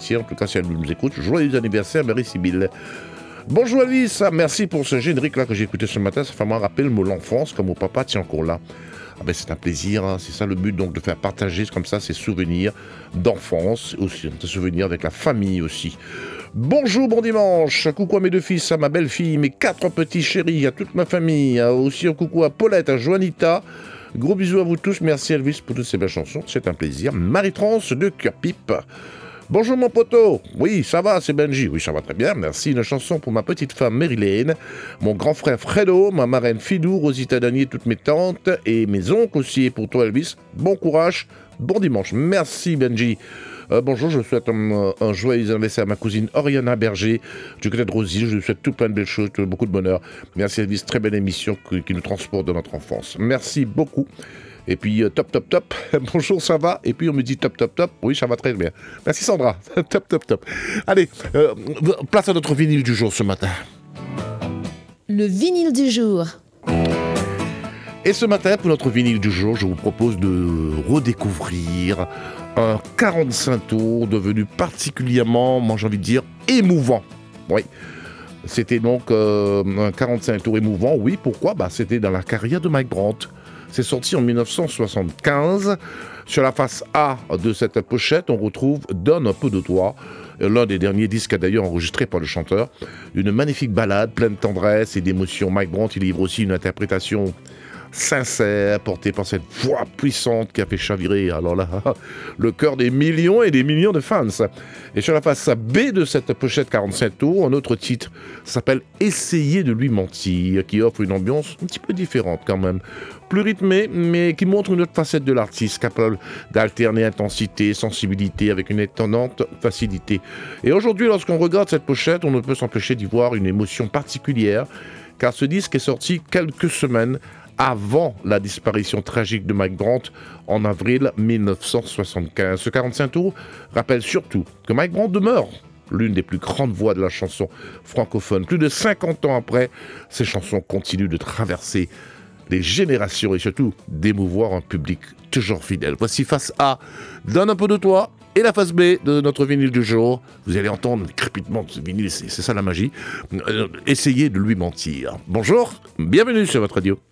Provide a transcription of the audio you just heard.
l'apprécier. En tout cas, si elle nous écoute, joyeux anniversaire, Marie-Sibylle. Bonjour Elvis, merci pour ce générique là que j'ai écouté ce matin, ça fait moi rappeler l'enfance, comme mon papa tient encore là. Ah ben c'est un plaisir, hein. C'est ça le but, donc de faire partager comme ça ces souvenirs d'enfance, aussi des souvenirs avec la famille aussi. Bonjour, bon dimanche, coucou à mes 2 fils, à ma belle-fille, mes 4 petits chéris, à toute ma famille, aussi un coucou à Paulette, à Joanita. Gros bisous à vous tous, merci Elvis pour toutes ces belles chansons, c'est un plaisir. Marie-France de Cœur-Pipe. Bonjour mon poteau, oui ça va, c'est Benji, oui ça va très bien, merci. Une chanson pour ma petite femme Marilène, mon grand frère Fredo, ma marraine Fidou, Rosita Danier, toutes mes tantes et mes oncles aussi. Et pour toi Elvis, bon courage, bon dimanche, merci Benji. Bonjour, je souhaite un joyeux anniversaire à ma cousine Oriana Berger, du côté de Rosy, je lui souhaite tout plein de belles choses, beaucoup de bonheur. Merci Elvis, très belle émission qui nous transporte dans notre enfance, merci beaucoup. Et puis top. Bonjour, ça va? Et puis on me dit top. Oui, ça va très bien. Merci Sandra. top. Allez, place à notre vinyle du jour ce matin. Le vinyle du jour. Et ce matin, pour notre vinyle du jour, je vous propose de redécouvrir un 45 tours devenu particulièrement, moi j'ai envie de dire, émouvant. Oui. C'était donc un 45 tours émouvant. Oui, pourquoi? C'était dans la carrière de Mike Brandt. C'est sorti en 1975. Sur la face A de cette pochette, on retrouve Donne un peu de toi, l'un des derniers disques d'ailleurs enregistré par le chanteur. Une magnifique ballade pleine de tendresse et d'émotion. Mike Brandt, il livre aussi une interprétation sincère, portée par cette voix puissante qui a fait chavirer, alors là, le cœur des millions et des millions de fans. Et sur la face B de cette pochette 45 tours, un autre titre s'appelle Essayer de lui mentir, qui offre une ambiance un petit peu différente quand même, plus rythmée, mais qui montre une autre facette de l'artiste, capable d'alterner intensité, sensibilité avec une étonnante facilité. Et aujourd'hui, lorsqu'on regarde cette pochette, on ne peut s'empêcher d'y voir une émotion particulière, car ce disque est sorti quelques semaines avant la disparition tragique de Mike Brandt en avril 1975. Ce 45 tours rappelle surtout que Mike Brandt demeure l'une des plus grandes voix de la chanson francophone. Plus de 50 ans après, ces chansons continuent de traverser les générations et surtout d'émouvoir un public toujours fidèle. Voici face A, Donne un peu de toi, et la face B de notre vinyle du jour. Vous allez entendre le crépitement de ce vinyle, c'est ça la magie. Essayez de lui mentir. Bonjour, bienvenue sur votre radio.